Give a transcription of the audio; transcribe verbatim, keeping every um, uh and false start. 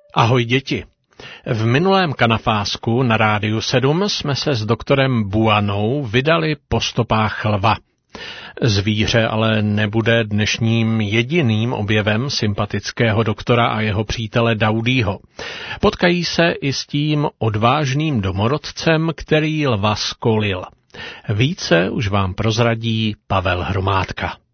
Ahoj děti. V minulém kanafásku na Rádiu sedm jsme se s doktorem Buanou vydali po stopách lva. Zvíře ale nebude dnešním jediným objevem sympatického doktora a jeho přítele Daudího. Potkají se i s tím odvážným domorodcem, který lva skolil. Více už vám prozradí Pavel Hromádka.